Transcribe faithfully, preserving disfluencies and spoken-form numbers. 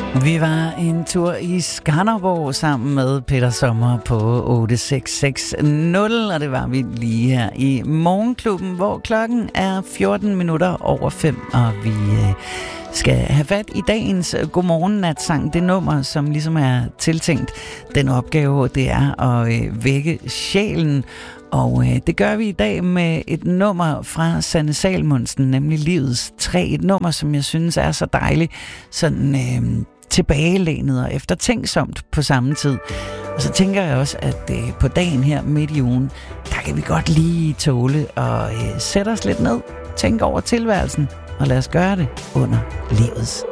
Vi var en tur i Skanderborg sammen med Peter Sommer på otte seks seks nul, og det var vi lige her i Morgenklubben, hvor klokken er fjorten minutter over fem, og vi øh, skal have fat i dagens Godmorgen-natsang. Det nummer, som ligesom er tiltænkt den opgave, det er at øh, vække sjælen. Og øh, det gør vi i dag med et nummer fra Sanne Salomonsen, nemlig Livets Træ. Et nummer, som jeg synes er så dejligt, sådan øh, tilbagelænet og eftertænksomt på samme tid. Og så tænker jeg også, at øh, på dagen her midt i ugen, der kan vi godt lige tåle og øh, sætte os lidt ned, tænke over tilværelsen, og lad os gøre det under livets